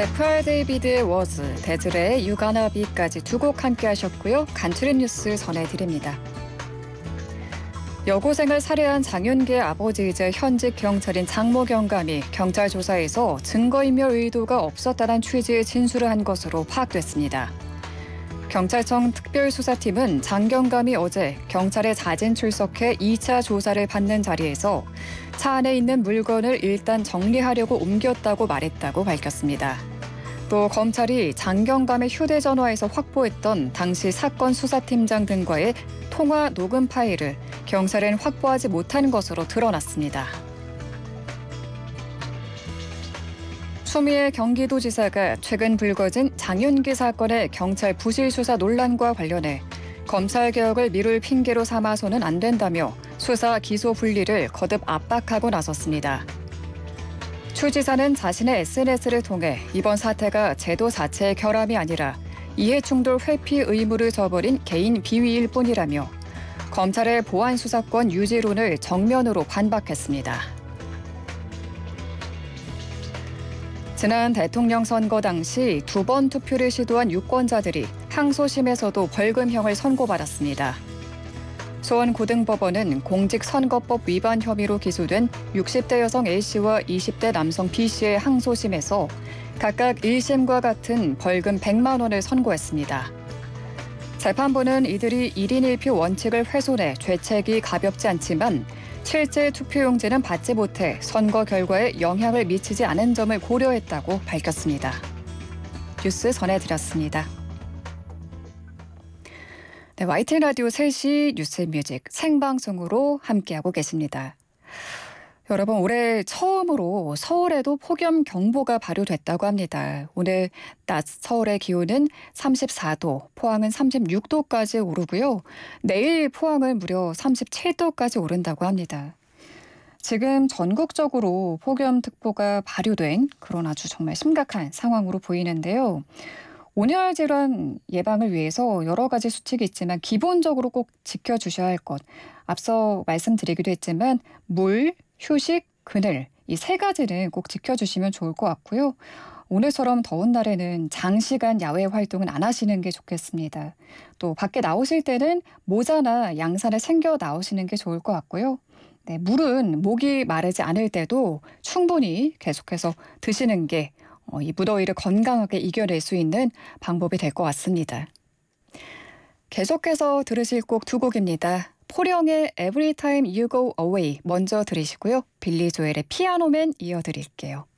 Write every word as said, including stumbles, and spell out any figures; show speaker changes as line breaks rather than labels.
에프알 데이비드의 워즈, 데즈레의 유가나비까지 두 곡 함께 하셨고요. 간추린 뉴스 전해드립니다. 여고생을 살해한 장윤기의 아버지이자 현직 경찰인 장모 경감이 경찰 조사에서 증거인멸 의도가 없었다는 취지의 진술을 한 것으로 파악됐습니다. 경찰청 특별수사팀은 장 경감이 어제 경찰에 자진 출석해 이 차 조사를 받는 자리에서 차 안에 있는 물건을 일단 정리하려고 옮겼다고 말했다고 밝혔습니다. 또 검찰이 장 경감의 휴대전화에서 확보했던 당시 사건 수사팀장 등과의 통화 녹음 파일을 경찰은 확보하지 못한 것으로 드러났습니다. 추미애 경기도지사가 최근 불거진 장윤기 사건의 경찰 부실 수사 논란과 관련해 검찰 개혁을 미룰 핑계로 삼아서는 안 된다며 수사 기소 분리를 거듭 압박하고 나섰습니다. 추 지사는 자신의 에스엔에스를 통해 이번 사태가 제도 자체의 결함이 아니라 이해충돌 회피 의무를 저버린 개인 비위일 뿐이라며 검찰의 보안 수사권 유지론을 정면으로 반박했습니다. 지난 대통령 선거 당시 두 번 투표를 시도한 유권자들이 항소심에서도 벌금형을 선고받았습니다. 수원고등법원은 공직선거법 위반 혐의로 기소된 육십 대 여성 A씨와 이십 대 남성 B씨의 항소심에서 각각 일 심과 같은 벌금 백만 원을 선고했습니다. 재판부는 이들이 일 인 일 표 원칙을 훼손해 죄책이 가볍지 않지만 실제 투표용지는 받지 못해 선거 결과에 영향을 미치지 않은 점을 고려했다고 밝혔습니다. 뉴스 전해드렸습니다. 네, 와이티엔 라디오 세 시 뉴스뮤직 생방송으로 함께하고 계십니다. 여러분, 올해 처음으로 서울에도 폭염경보가 발효됐다고 합니다. 오늘 낮 서울의 기온은 삼십사 도, 포항은 삼십육 도까지 오르고요. 내일 포항은 무려 삼십칠 도까지 오른다고 합니다. 지금 전국적으로 폭염특보가 발효된 그런 아주 정말 심각한 상황으로 보이는데요. 온열 질환 예방을 위해서 여러 가지 수칙이 있지만 기본적으로 꼭 지켜주셔야 할 것. 앞서 말씀드리기도 했지만 물, 휴식, 그늘 이 세 가지는 꼭 지켜주시면 좋을 것 같고요. 오늘처럼 더운 날에는 장시간 야외 활동은 안 하시는 게 좋겠습니다. 또 밖에 나오실 때는 모자나 양산을 챙겨 나오시는 게 좋을 것 같고요. 네, 물은 목이 마르지 않을 때도 충분히 계속해서 드시는 게 어, 이 무더위를 건강하게 이겨낼 수 있는 방법이 될 것 같습니다. 계속해서 들으실 곡 두 곡입니다. 포령의 Every Time You Go Away 먼저 들으시고요. 빌리 조엘의 피아노맨 이어드릴게요.